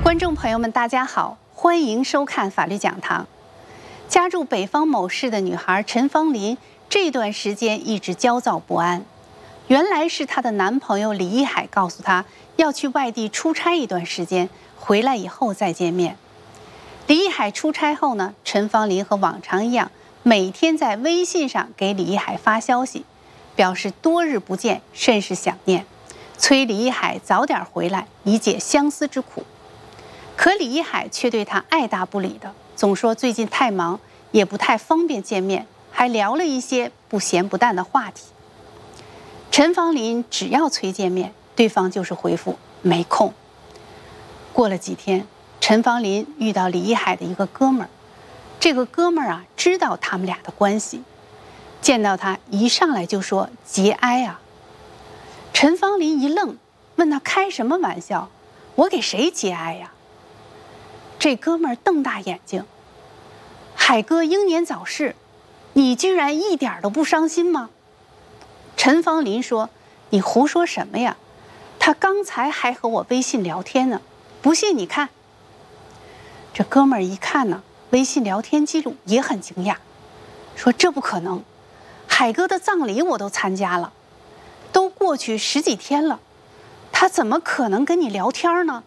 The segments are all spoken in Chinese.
观众朋友们，大家好，欢迎收看法律讲堂。家住北方某市的女孩陈芳林，这段时间一直焦躁不安。原来是她的男朋友李一海告诉她要去外地出差一段时间，回来以后再见面。李一海出差后呢，陈芳林和往常一样，每天在微信上给李一海发消息，表示多日不见，甚是想念，催李一海早点回来，以解相思之苦。可李一海却对他爱答不理的，总说最近太忙，也不太方便见面，还聊了一些不咸不淡的话题。陈芳林只要催见面，对方就是回复没空。过了几天，陈芳林遇到李一海的一个哥们儿，这个哥们儿知道他们俩的关系，见到他一上来就说节哀啊。陈芳林一愣，问他开什么玩笑，我给谁节哀呀？这哥们儿瞪大眼睛，海哥英年早逝，你居然一点都不伤心吗？陈芳林说，你胡说什么呀，他刚才还和我微信聊天呢，不信你看。这哥们儿一看呢，微信聊天记录也很惊讶，说这不可能，海哥的葬礼我都参加了，都过去10几天了，他怎么可能跟你聊天呢？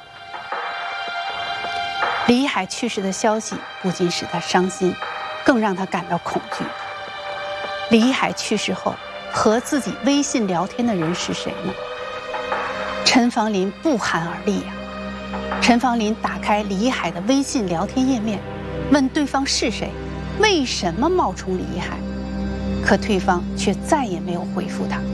李一海去世的消息不仅使他伤心，更让他感到恐惧。李一海去世后，和自己微信聊天的人是谁呢？陈芳林不寒而栗呀。陈芳林打开李一海的微信聊天页面，问对方是谁，为什么冒充李一海，可对方却再也没有回复他。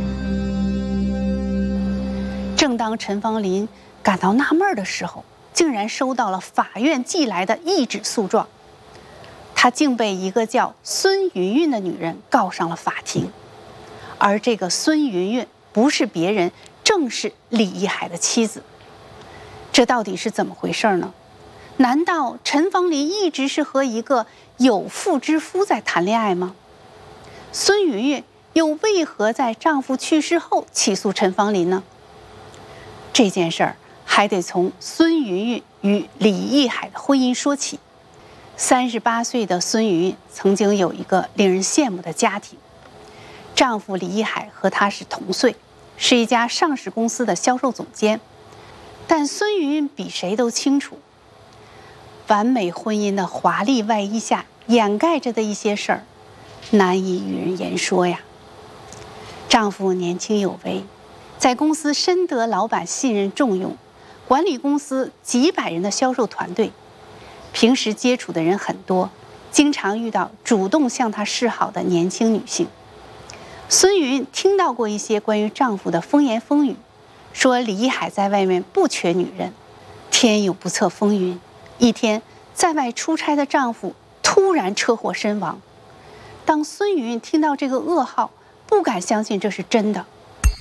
正当陈芳林感到纳闷的时候，竟然收到了法院寄来的一纸诉状，他竟被一个叫孙云云的女人告上了法庭。而这个孙云云不是别人，正是李一海的妻子。这到底是怎么回事呢？难道陈芳林一直是和一个有妇之夫在谈恋爱吗？孙云云又为何在丈夫去世后起诉陈芳林呢？这件事儿还得从孙云云与李一海的婚姻说起。38岁的孙云云曾经有一个令人羡慕的家庭，丈夫李一海和她是同岁，是一家上市公司的销售总监。但孙云云比谁都清楚，完美婚姻的华丽外衣下掩盖着的一些事儿，难以与人言说呀。丈夫年轻有为，在公司深得老板信任重用，管理公司几百人的销售团队，平时接触的人很多，经常遇到主动向她示好的年轻女性。孙云听到过一些关于丈夫的风言风语，说李一海在外面不缺女人。天有不测风云，一天在外出差的丈夫突然车祸身亡。当孙云听到这个噩耗，不敢相信这是真的。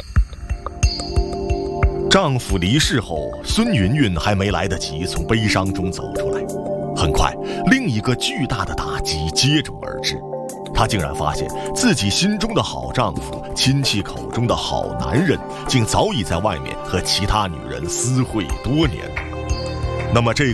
丈夫离世后，孙云云还没来得及从悲伤中走出来，很快另一个巨大的打击接踵而至。她竟然发现自己心中的好丈夫，亲戚口中的好男人，竟早已在外面和其他女人私会多年。那么这